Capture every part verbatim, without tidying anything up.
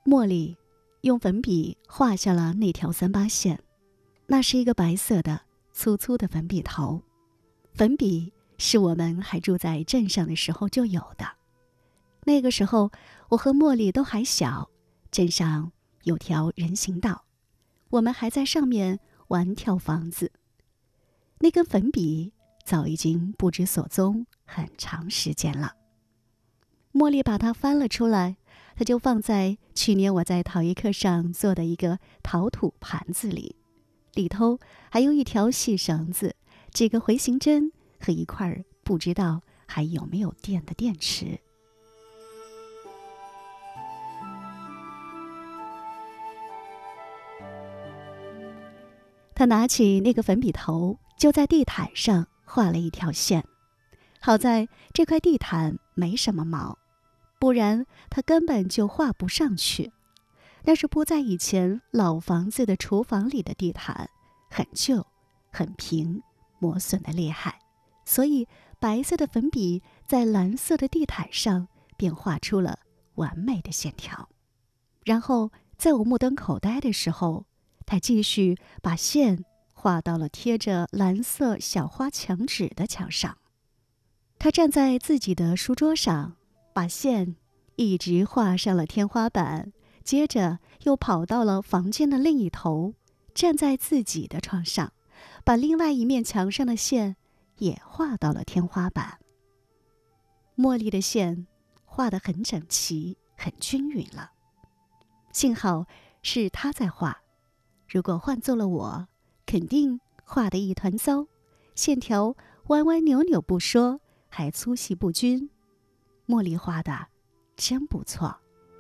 茉莉用粉笔画下了那条三八线，那是一个白色的粗粗的粉笔头。粉笔是我们还住在镇上的时候就有的。那个时候我和茉莉都还小，镇上有条人行道，我们还在上面玩跳房子。那根粉笔早已经不知所踪很长时间了。茉莉把它翻了出来，它就放在去年我在陶艺课上做的一个陶土盘子里，里头还有一条细绳子，几个回形针和一块不知道还有没有电的电池。他拿起那个粉笔头，就在地毯上画了一条线。好在这块地毯没什么毛，不然他根本就画不上去。那是铺在以前老房子的厨房里的地毯，很旧很平，磨损的厉害，所以白色的粉笔在蓝色的地毯上便画出了完美的线条。然后在我目瞪口呆的时候，他继续把线画到了贴着蓝色小花墙纸的墙上。他站在自己的书桌上，把线一直画上了天花板，接着又跑到了房间的另一头，站在自己的床上，把另外一面墙上的线也画到了天花板。茉莉的线画得很整齐，很均匀了。幸好是他在画，如果换做了我，肯定画得一团糟，线条歪歪扭扭不说，还粗细不均。茉莉画的真不错。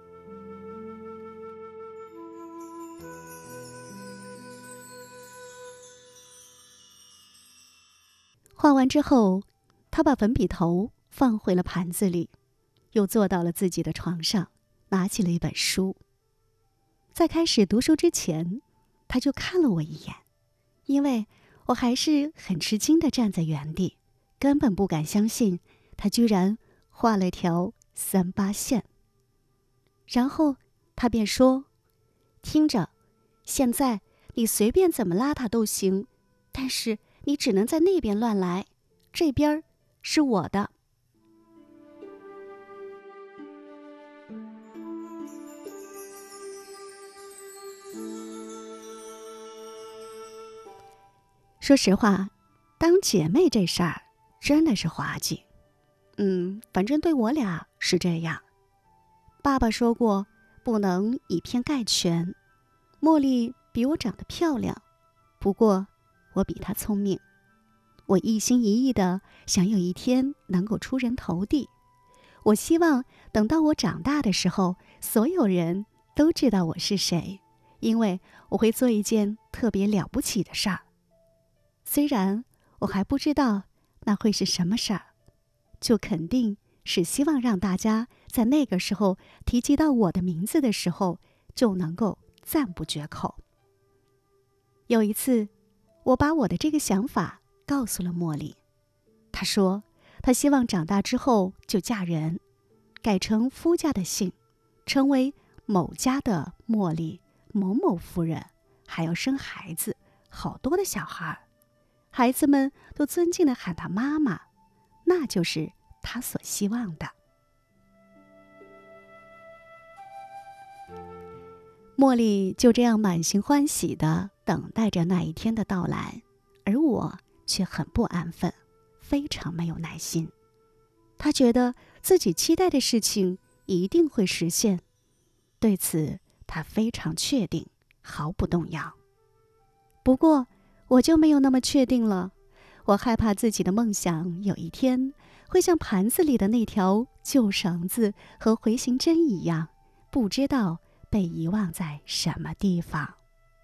画完之后，他把粉笔头放回了盘子里，又坐到了自己的床上，拿起了一本书。在开始读书之前，他就看了我一眼，因为我还是很吃惊地站在原地，根本不敢相信他居然画了条三八线。然后他便说：“听着，现在你随便怎么邋遢都行，但是你只能在那边乱来，这边是我的。”说实话，当姐妹这事儿真的是滑稽。嗯，反正对我俩是这样。爸爸说过，不能以偏概全。茉莉比我长得漂亮，不过我比她聪明。我一心一意的想有一天能够出人头地。我希望等到我长大的时候，所有人都知道我是谁，因为我会做一件特别了不起的事儿。虽然我还不知道那会是什么事儿，就肯定是希望让大家在那个时候提及到我的名字的时候，就能够赞不绝口。有一次，我把我的这个想法告诉了茉莉，她说她希望长大之后就嫁人，改成夫家的姓，成为某家的茉莉某某夫人，还要生孩子，好多的小孩儿。孩子们都尊敬地喊她妈妈，那就是她所希望的。茉莉就这样满心欢喜地等待着那一天的到来，而我却很不安分，非常没有耐心。她觉得自己期待的事情一定会实现，对此她非常确定，毫不动摇。不过我就没有那么确定了，我害怕自己的梦想有一天会像盘子里的那条旧绳子和回形针一样，不知道被遗忘在什么地方。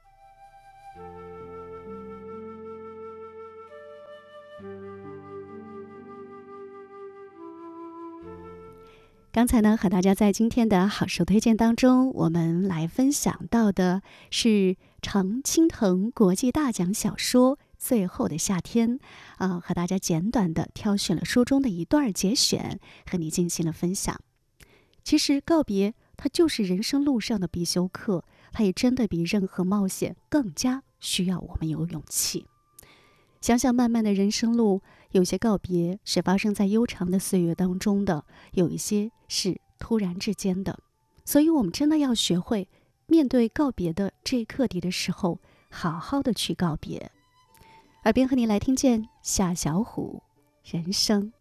刚才呢，和大家在今天的好书推荐当中，我们来分享到的是常青藤国际大奖小说《最后的夏天》啊，和大家简短的挑选了书中的一段节选，和你进行了分享。其实告别它就是人生路上的必修课，它也真的比任何冒险更加需要我们有勇气。想想漫漫的人生路，有些告别是发生在悠长的岁月当中的，有一些是突然之间的。所以我们真的要学会面对告别的这一课题的时候，好好的去告别。耳边和你来听见夏小虎人生。